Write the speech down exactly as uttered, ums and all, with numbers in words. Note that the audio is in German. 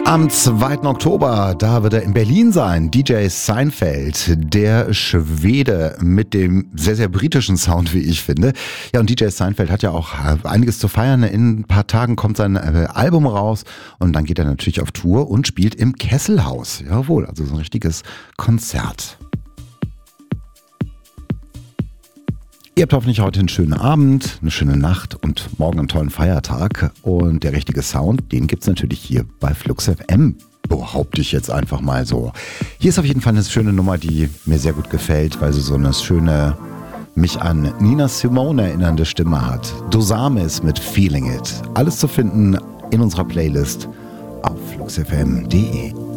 Am zweiten Oktober, da wird er in Berlin sein, D J Seinfeld, der Schwede mit dem sehr, sehr britischen Sound, wie ich finde. Ja, und D J Seinfeld hat ja auch einiges zu feiern. In ein paar Tagen kommt sein Album raus und dann geht er natürlich auf Tour und spielt im Kesselhaus. Jawohl, also so ein richtiges Konzert. Ihr habt hoffentlich heute einen schönen Abend, eine schöne Nacht und morgen einen tollen Feiertag. Und der richtige Sound, den gibt's natürlich hier bei Flux F M, behaupte ich jetzt einfach mal so. Hier ist auf jeden Fall eine schöne Nummer, die mir sehr gut gefällt, weil sie so eine schöne, mich an Nina Simone erinnernde Stimme hat. Dosamis mit Feeling It. Alles zu finden in unserer Playlist auf flux f m punkt d e.